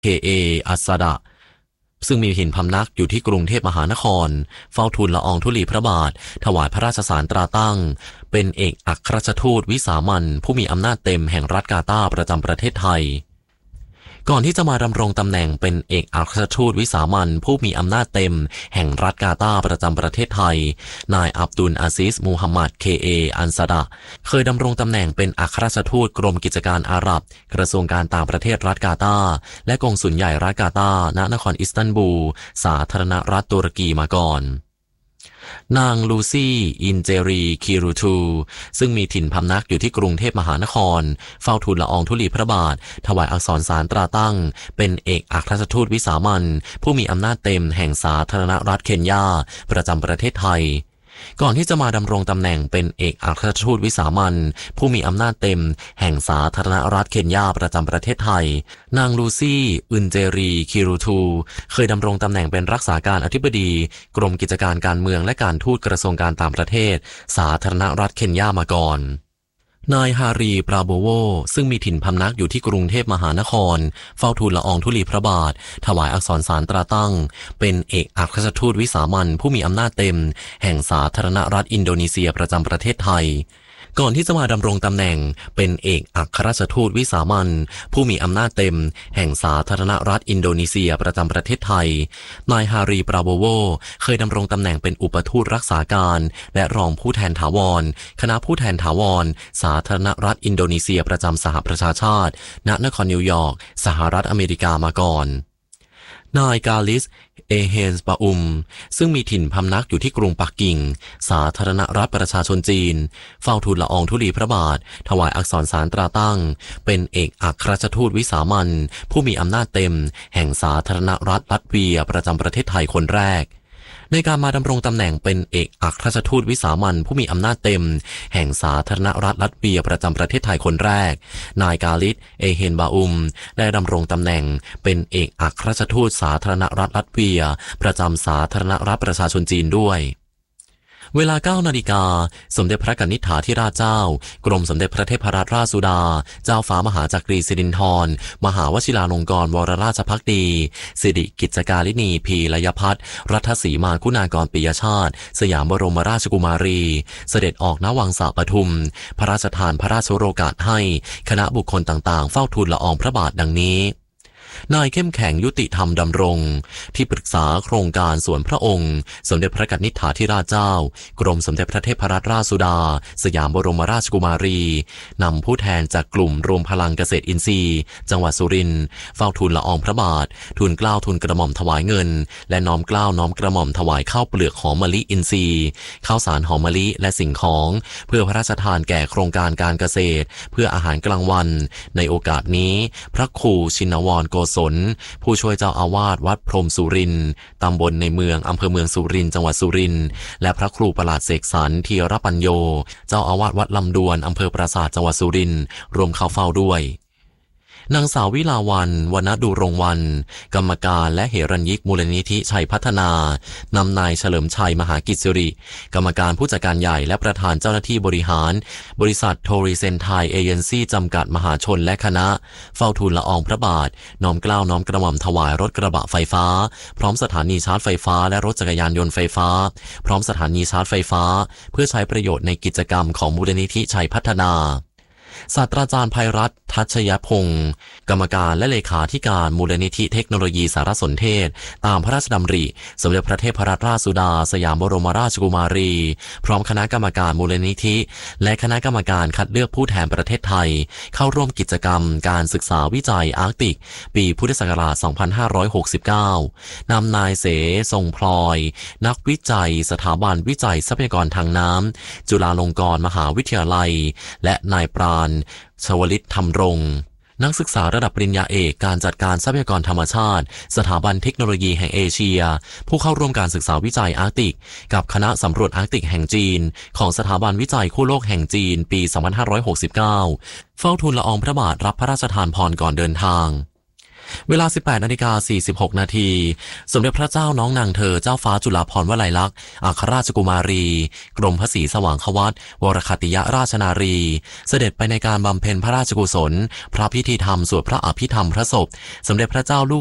K.A. อัสดะซึ่งมีถิ่นพำนักอยู่ที่กรุงเทพมหานครเฝ้าทูลละอองธุลีพระบาทถวายพระราชสารตราตั้งเป็นเอกอัครราชทูตวิสามัญผู้มีอำนาจเต็มแห่งรัฐกาตาร์ประจำประเทศไทยก่อนที่จะมาดำรงตำแหน่งเป็นเอกอัครราชทูตวิสามัญผู้มีอำนาจเต็มแห่งรัฐกาตาร์ประจำประเทศไทยนายอับดุลอาซิซมูฮัมหมัด K.A. อันซาดะเคยดำรงตำแหน่งเป็นอัครราชทูตกรมกิจการอาหรับกระทรวงการต่างประเทศรัฐกาตาร์และกงสุลใหญ่รัฐกาตาร์ณนครอิสตันบูลสาธารณรัฐตุรกีมาก่อนนางลูซี่อินเจรีคิรูทูซึ่งมีถิ่นพำนักอยู่ที่กรุงเทพมหานครเฝ้าทูลละอองธุลีพระบาทถวายอักษรสารตราตั้งเป็นเอกอัครราชทูตวิสามัญผู้มีอำนาจเต็มแห่งสาธารณรัฐเคนยาประจำประเทศไทยก่อนที่จะมาดำรงตำแหน่งเป็นเอกอัครราชทูตวิสามัญผู้มีอำนาจเต็มแห่งสาธารณรัฐเคนยาประจำประเทศไทยนางลูซี่อึนเจรีคิรูทูเคยดำรงตำแหน่งเป็นรักษาการอธิบดีกรมกิจการการเมืองและการทูตกระทรวงการต่างประเทศสาธารณรัฐเคนยามาก่อนนายฮารีปราโบโวซึ่งมีถิ่นพำนักอยู่ที่กรุงเทพมหานครเฝ้าทูลละอองธุลีพระบาทถวายอักษรสารตราตั้งเป็นเอกอัครราชทูตวิสามัญผู้มีอำนาจเต็มแห่งสาธารณรัฐอินโดนีเซียประจำประเทศไทยก่อนที่จะมาดำรงตำแหน่งเป็นเอกอัครราชทูตวิสามัญผู้มีอำนาจเต็มแห่งสาธารณรัฐอินโดนีเซียประจำประเทศไทยนายฮารีปราโบโวเคยดำรงตำแหน่งเป็นอุปทูตรักษาการและรองผู้แทนถาวรคณะผู้แทนถาวรสาธารณรัฐอินโดนีเซียประจำสหประชาชาติณนครนิวยอร์กสหรัฐอเมริกามาก่อนนายกาลิสเอเฮนส์ปาซึ่งมีถิ่นพำนักอยู่ที่กรุงปักกิ่งสาธารณรัฐประชาชนจีนเฝ้าทูลละอองธุลีพระบาทถวายอักษรสารตราตั้งเป็นเอกอัครราชทูตวิสามัญผู้มีอำนาจเต็มแห่งสาธารณรัฐลัตเวียประจำประเทศไทยคนแรกในการมาดำรงตำแหน่งเป็นเอกอัครราชทูตวิสามัญผู้มีอำนาจเต็มแห่งสาธารณรัฐลัตเวียประจำประเทศไทยคนแรกนายกาลิสเอเฮนบาได้ดำรงตำแหน่งเป็นเอกอัครราชทูตสาธารณรัฐลัตเวียประจำสาธารณรัฐประชาชนจีนด้วยเวลา 9 นาฬิกาสมเด็จพระกนิษฐาธิราชเจ้ากรมสมเด็จพระเทพรัตนราชสุดาเจ้าฟ้ามหาจักรีสิรินธรมหาวชิราลงกรณ์วรราชภักดีสิริกิจการินีพีลยพัฒน์รัฐสีมาคุณากรปิยชาติสยามบรมราชกุมารีเสด็จออกณวังสะปทุมพระราชทานพระราชโองการให้คณะบุคคลต่างๆเฝ้าทูลละอองพระบาทดังนี้นายเข้มแข็งยุติธรรมดำรงที่ปรึกษาโครงการสวนพระองค์สมเด็จพระกนิษฐาธิราชเจ้ากรมสมเด็จพระเทพรัตนราชสุดาสยามบรมราชกุมารีนำผู้แทนจากกลุ่มรวมพลังเกษตรอินทรีย์จังหวัดสุรินทร์เฝ้าทูลละอองพระบาททูลเกล้าทูลกระหม่อมถวายเงินและน้อมเกล้าน้อมกระหม่อมถวายข้าวเปลือกหอมมะลิอินทรีย์ข้าวสารหอมมะลิและสิ่งของเพื่อพระราชทานแก่โครงการการเกษตรเพื่ออาหารกลางวันในโอกาสนี้พระครูชินวรโกศลผู้ช่วยเจ้าอาวาสวัดพรหมสุรินทร์ตำบลในเมืองอำเภอเมืองสุรินทร์จังหวัดสุรินทร์และพระครูประหลาดเสกสรรธีรปัญโยเจ้าอาวาสวัดลำดวนอำเภอปราสาทจังหวัดสุรินทร์รวมเข้าเฝ้าด้วยนางสาววิลาวันวรรณดูรงวันกรรมการและเหรัญยิกมูลนิธิชัยพัฒนานำนายเฉลิมชัยมหากิจสิริกรรมการผู้จัดการใหญ่และประธานเจ้าหน้าที่บริหารบริษัทโทริเซนไทยเอเจนซี่จำกัดมหาชนและคณะเฝ้าทูลละอองพระบาทน้อมเกล้าน้อมกระหม่อมถวายรถกระบะไฟฟ้าพร้อมสถานีชาร์จไฟฟ้าและรถจักรยานยนต์ไฟฟ้าพร้อมสถานีชาร์จไฟฟ้าเพื่อใช้ประโยชน์ในกิจกรรมของมูลนิธิชัยพัฒนาศาสตราจารย์ภัยรัตน์ทัชยพงศ์กรรมการและเลขาธิการมูลนิธิเทคโนโลยีสารสนเทศตามพระราชดำริสมเด็จพระเทพรัตนราชสุดาสยามบรมราชกุมารีพร้อมคณะกรรมการมูลนิธิและคณะกรรมการคัดเลือกผู้แทนประเทศไทยเข้าร่วมกิจกรรมการศึกษาวิจัยอาร์กติกปีพุทธศักราช 2569 นำนายเสทรงพลอยนักวิจัยสถาบันวิจัยทรัพยากรทางน้ำจุฬาลงกรณ์มหาวิทยาลัยและนายปราณชวลิตธรรมรงค์นักศึกษาระดับปริญญาเอกการจัดการทรัพยากรธรรมชาติสถาบันเทคโนโลยีแห่งเอเชียผู้เข้าร่วมการศึกษาวิจัยอาร์กติกกับคณะสำรวจอาร์กติกแห่งจีนของสถาบันวิจัยขั้วโลกแห่งจีนปี 2569 เฝ้าทูลละอองพระบาทรับพระราชทานพรก่อนเดินทางเวลา 18:46 นาทีสมเด็จพระเจ้าน้องนางเธอเจ้าฟ้าจุฬาภรณ์วลัยลักษณ์อัครราชกุมารีกรมพระศรีสว่างควัตรวรคัตติยราชนารีเสด็จไปในการบำเพ็ญพระราชกุศลพระพิธีธรรมสวดพระอภิธรรมพระศพสมเด็จพระเจ้าลูก